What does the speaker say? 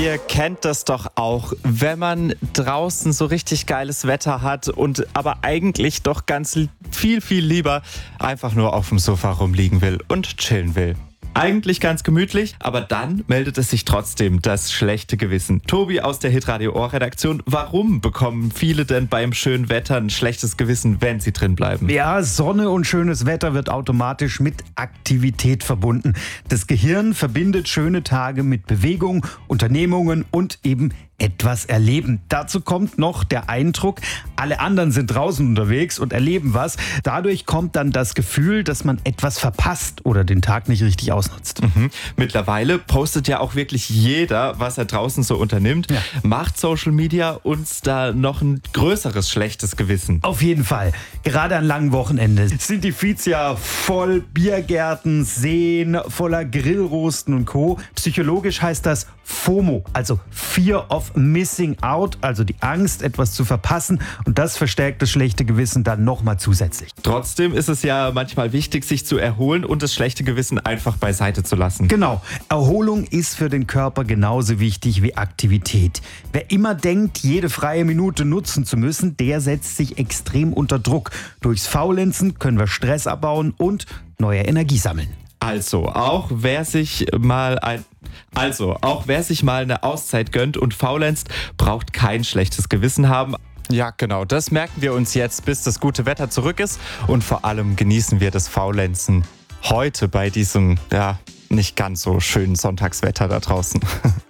Ihr kennt das doch auch, wenn man draußen so richtig geiles Wetter hat und aber eigentlich doch ganz viel lieber einfach nur auf dem Sofa rumliegen will und chillen will. Eigentlich ganz gemütlich, aber dann meldet es sich trotzdem das schlechte Gewissen. Tobi aus der Hitradio Ohr-Redaktion, warum bekommen viele denn beim schönen Wetter ein schlechtes Gewissen, wenn sie drin bleiben? Ja, Sonne und schönes Wetter wird automatisch mit Aktivität verbunden. Das Gehirn verbindet schöne Tage mit Bewegung, Unternehmungen und eben etwas erleben. Dazu kommt noch der Eindruck, alle anderen sind draußen unterwegs und erleben was. Dadurch kommt dann das Gefühl, dass man etwas verpasst oder den Tag nicht richtig ausnutzt. Mittlerweile postet ja auch wirklich jeder, was er draußen so unternimmt. Ja. Macht Social Media uns da noch ein größeres schlechtes Gewissen? Auf jeden Fall. Gerade an langen Wochenende sind die Feeds ja voll Biergärten, Seen, voller Grillrosten und Co. Psychologisch heißt das FOMO, also Fear of Missing Out, also die Angst, etwas zu verpassen. Und das verstärkt das schlechte Gewissen dann nochmal zusätzlich. Trotzdem ist es ja manchmal wichtig, sich zu erholen und das schlechte Gewissen einfach beiseite zu lassen. Genau, Erholung ist für den Körper genauso wichtig wie Aktivität. Wer immer denkt, jede freie Minute nutzen zu müssen, der setzt sich extrem unter Druck. Durchs Faulenzen können wir Stress abbauen und neue Energie sammeln. Also, auch wer sich mal eine Auszeit gönnt und faulenzt, braucht kein schlechtes Gewissen haben. Ja, genau, das merken wir uns jetzt, bis das gute Wetter zurück ist. Und vor allem genießen wir das Faulenzen heute bei diesem, nicht ganz so schönen Sonntagswetter da draußen.